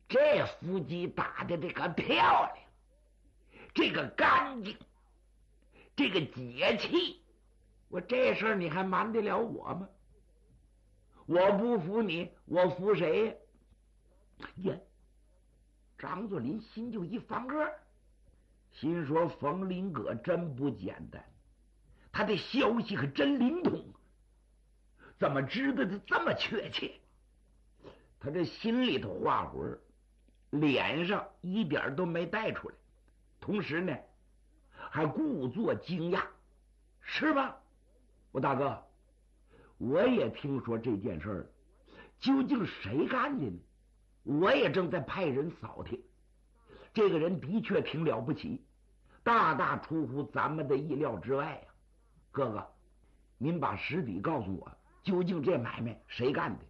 这伏击打的这个漂亮，这个干净，这个解气，我这事儿你还瞒得了我吗？我不服你，我服谁呀？张作霖心就一翻个，心说冯林阁真不简单，他的消息可真灵通，怎么知道的这么确切？他这心里头话魂，脸上一点都没带出来，同时呢还故作惊讶，是吧？我大哥，我也听说这件事儿，究竟谁干的呢？我也正在派人扫听，这个人的确挺了不起，大大出乎咱们的意料之外呀。哥哥，您把实底告诉我，究竟这买卖谁干的？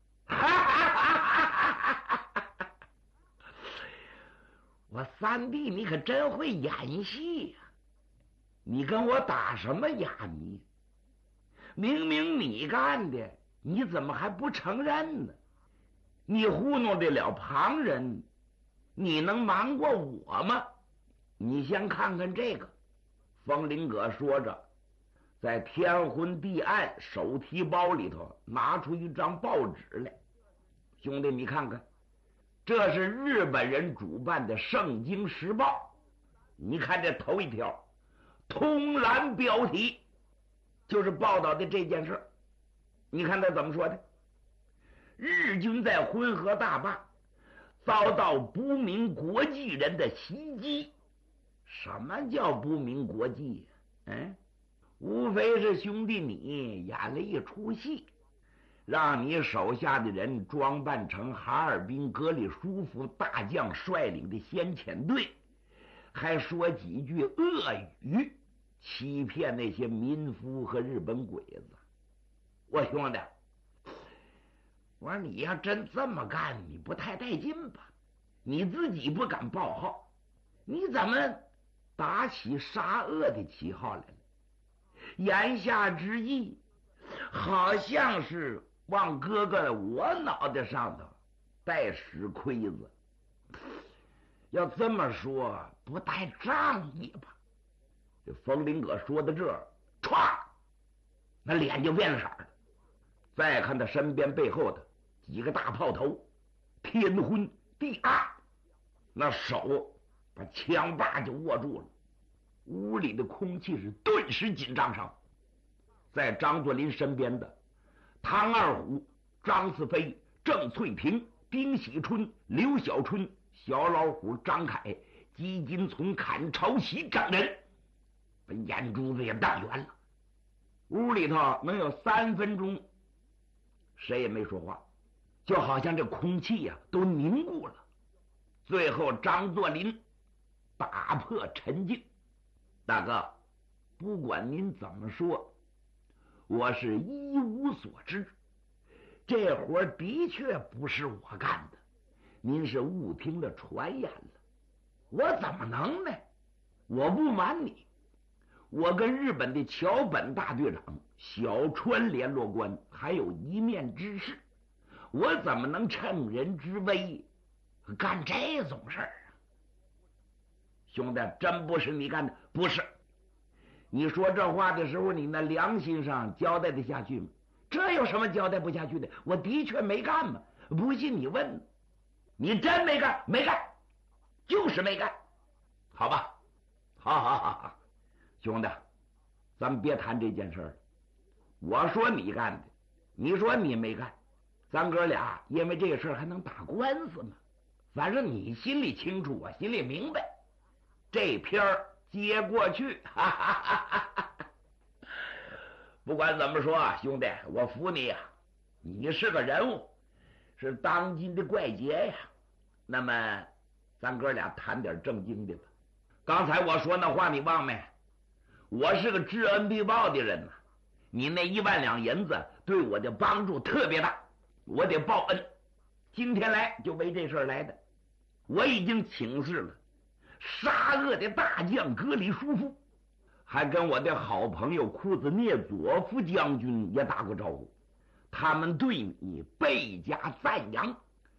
我三弟，你可真会演戏呀！你跟我打什么哑谜？明明你干的，你怎么还不承认呢？你糊弄得了旁人，你能瞒过我吗？你先看看这个。冯林阁说着，在天昏地暗手提包里头拿出一张报纸来。兄弟，你看看，这是日本人主办的《圣经时报》，你看这头一条，通栏标题就是报道的这件事。你看他怎么说的？日军在浑河大坝遭到不明国际人的袭击。什么叫不明国际呀？无非是兄弟你演了一出戏，让你手下的人装扮成哈尔滨格里舒夫大将率领的先遣队，还说几句恶语，欺骗那些民夫和日本鬼子。我兄弟，我说你要真这么干，你不太带劲吧？你自己不敢报号，你怎么打起杀恶的旗号来了？言下之意，好像是往哥哥我脑袋上头带石盔子。要这么说，不太仗义吧？这冯林阁说到这儿，歘，那脸就变了色了。再看他身边背后的几个大炮头，天昏地暗，那手把枪把就握住了。屋里的空气是顿时紧张上。在张作霖身边的唐二虎、张四飞、郑翠萍、丁喜春、刘小春、小老虎张凯、姬金从、阚朝喜等人，把眼珠子也瞪圆了。屋里头能有3分钟谁也没说话，就好像这空气呀都凝固了。最后张作霖打破沉静：大哥，不管您怎么说，我是一无所知，这活的确不是我干的，您是误听了传言了。我怎么能呢？我不瞒你，我跟日本的桥本大队长、小川联络官还有一面之事，我怎么能趁人之危干这种事儿啊？兄弟，真不是你干的？不是。你说这话的时候，你那良心上交代得下去吗？这有什么交代不下去的？我的确没干嘛，不信你问。你真没干？没干，就是没干。好吧，好，兄弟，咱们别谈这件事儿。我说你干的，你说你没干，咱哥俩因为这个事儿还能打官司吗？反正你心里清楚，我心里明白。这篇儿接过去，哈哈哈哈哈。不管怎么说啊，兄弟，我服你呀，你是个人物，是当今的怪杰呀。那么，咱哥俩谈点正经的吧。刚才我说那话你忘没？我是个知恩必报的人呐，你那1万两银子对我的帮助特别大，我得报恩。今天来就为这事儿来的。我已经请示了杀恶的大将格里舒夫，还跟我的好朋友库兹涅佐夫将军也打过招呼，他们对你倍加赞扬，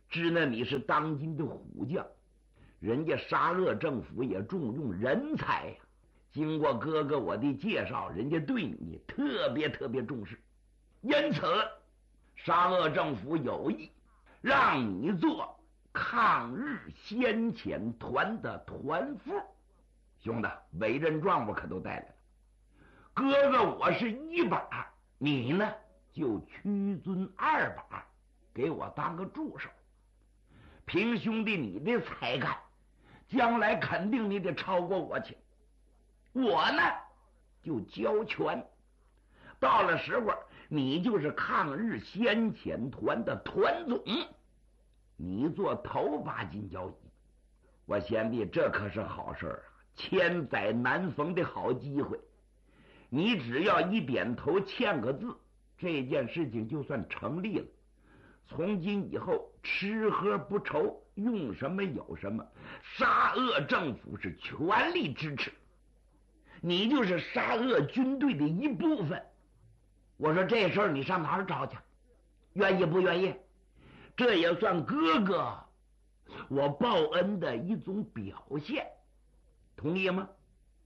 知那你是当今的虎将，人家沙俄政府也重用人才呀。经过哥哥我的介绍，人家对你特别重视，因此沙俄政府有意让你做抗日先遣团的团副。兄弟，委任状我可都带来了。哥哥我是1把，你呢就屈尊2把，给我当个助手。凭兄弟你的才干，将来肯定你得超过我去。我呢就交权，到了时候你就是抗日先遣团的团总，你做头把金交椅。我贤弟，这可是好事啊，千载难逢的好机会。你只要一点头签个字，这件事情就算成立了。从今以后吃喝不愁，用什么有什么，沙俄政府是全力支持，你就是沙俄军队的一部分。我说这事儿你上哪儿找去？愿意不愿意？这也算哥哥我报恩的一种表现，同意吗？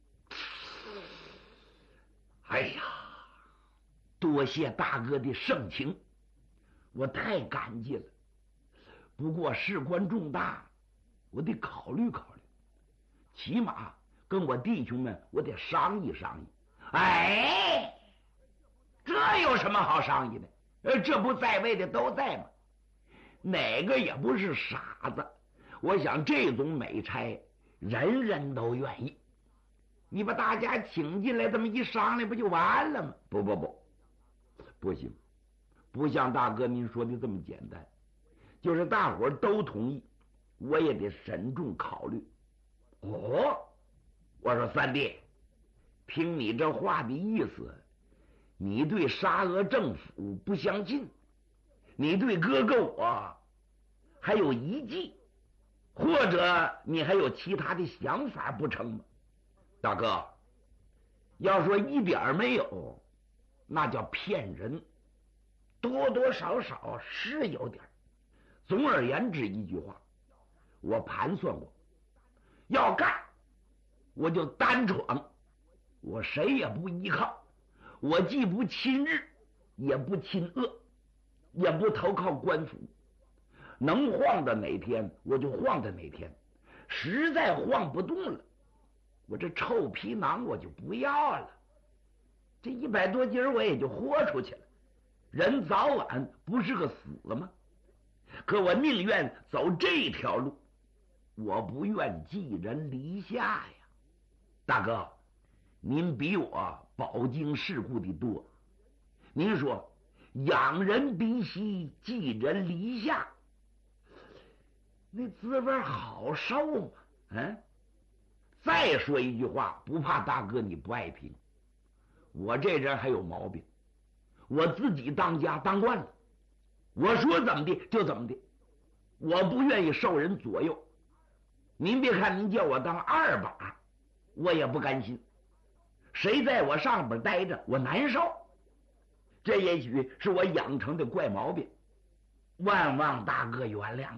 哎呀，多谢大哥的盛情，我太感激了。不过事关重大，我得考虑考虑，起码跟我弟兄们我得商议商议。哎，这有什么好商议的？这不在位的都在吗？哪个也不是傻子。我想这种美差，人人都愿意。你把大家请进来，这么一商量，不就完了吗？不行，不像大哥您说的这么简单。就是大伙儿都同意，我也得慎重考虑。哦，我说三弟，听你这话的意思，你对沙俄政府不相信，你对哥哥我还有疑忌，或者你还有其他的想法不成吗？大哥，要说一点没有，那叫骗人，多多少少是有点。总而言之一句话，我盘算过，要干我就单闯，我谁也不依靠，我既不亲日，也不亲俄，也不投靠官府，能晃到哪天我就晃到哪天，实在晃不动了，我这臭皮囊我就不要了，这100多斤我也就豁出去了。人早晚不是个死吗？可我宁愿走这条路，我不愿寄人篱下呀。大哥，您比我饱经世故的多，您说养人鼻息，寄人篱下，那滋味好受吗？再说一句话，不怕大哥你不爱听，我这人还有毛病，我自己当家当惯了，我说怎么的就怎么的，我不愿意受人左右。您别看您叫我当2把，我也不甘心，谁在我上边待着我难受，这也许是我养成的怪毛病，万望大哥原谅。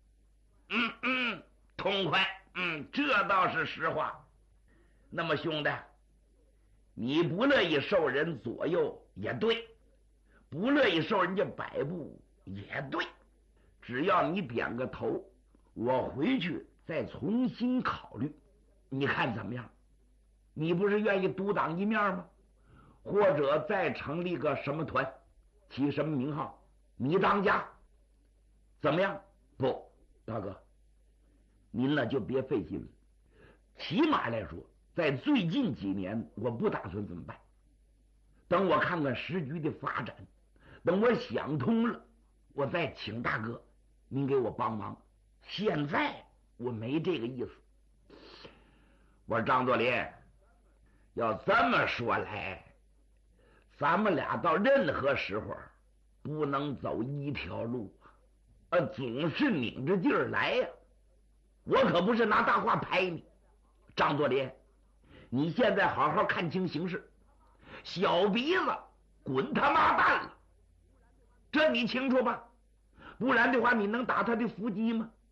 痛快，这倒是实话。那么兄弟，你不乐意受人左右也对，不乐意受人家摆布也对，只要你点个头，我回去再重新考虑，你看怎么样？你不是愿意独当一面吗？或者再成立个什么团，起什么名号，你当家，怎么样？不，大哥，您呢就别费心了。起码来说，在最近几年，我不打算这么办。等我看看时局的发展，等我想通了，我再请大哥您给我帮忙。现在我没这个意思。我说张作霖，要这么说来，咱们俩到任何时候不能走一条路总是拧着劲儿来呀。我可不是拿大话拍你，张作霖，你现在好好看清形势，小鼻子滚他妈蛋了，这你清楚吧？ 不然的话，你能打他的伏击吗？